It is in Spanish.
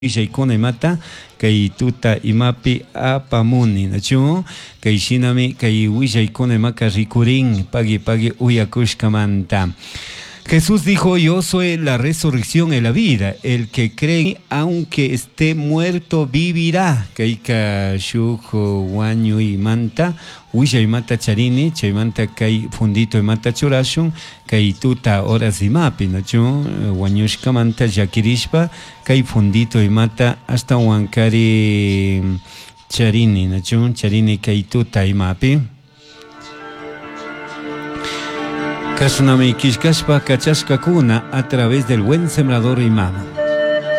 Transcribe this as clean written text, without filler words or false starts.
Willaykuna imata kay tuta imapi apamuni nachu kay shinami kay willaykuna imaka rikurin pagi uyakushkamanta. Jesús dijo: yo soy la resurrección y la vida. El que cree, aunque esté muerto, vivirá. Kaika shujo wañu y manta, huilla y mata charini, chaymanta kai fundito y mata churashun, kai tuta horas y mapi, nacho, wañushka manta yakirishpa, kai fundito y mata hasta wankari charini, nacho, charini kai tuta y mapi. Kasunami kishkashpa kachashka kuna a través del buen sembrador imam.